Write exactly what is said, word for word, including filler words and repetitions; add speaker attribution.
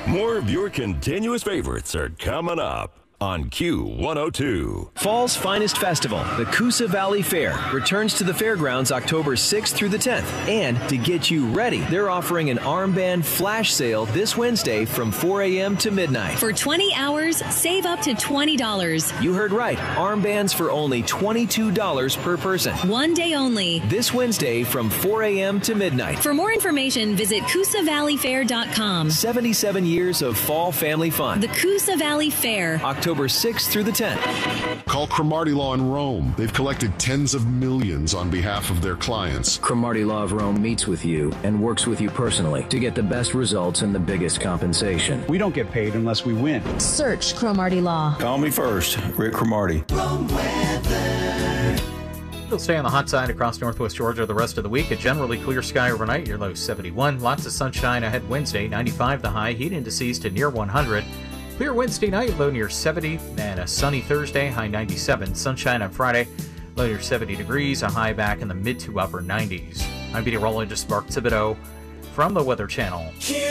Speaker 1: More of your continuous favorites are coming up on Q one oh two.
Speaker 2: Fall's finest festival, the Coosa Valley Fair, returns to the fairgrounds October sixth through the tenth. And to get you ready, they're offering an armband flash sale this Wednesday from four a.m. to midnight.
Speaker 3: For twenty hours, save up to twenty dollars.
Speaker 2: You heard right. Armbands for only twenty-two dollars per person.
Speaker 3: One day only.
Speaker 2: This Wednesday from four a.m. to midnight.
Speaker 3: For more information, visit coosa valley fair dot com.
Speaker 2: seventy-seven years of fall family fun.
Speaker 3: The Coosa Valley Fair.
Speaker 2: October sixth through the tenth.
Speaker 4: Call Cromartie Law in Rome. They've collected tens of millions on behalf of their clients.
Speaker 5: Cromartie Law of Rome meets with you and works with you personally to get the best results and the biggest compensation.
Speaker 6: We don't get paid unless we win.
Speaker 7: Search Cromartie Law.
Speaker 8: Call me first, Rick Cromartie.
Speaker 9: It'll stay on the hot side across northwest Georgia the rest of the week. A generally clear sky overnight. Your low seventy-one. Lots of sunshine ahead Wednesday. ninety-five the high. Heat indices to near one hundred. Clear Wednesday night, low near seventy, and a sunny Thursday, high ninety-seven. Sunshine on Friday, low near seventy degrees, a high back in the mid to upper nineties. I'm meteorologist Mark Thibodeau from the Weather Channel.